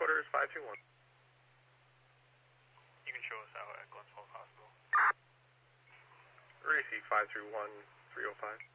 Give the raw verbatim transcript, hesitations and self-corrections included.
headquarters, five two one. You can show us out at Glens Falls Hospital. Receive five three one, three oh five.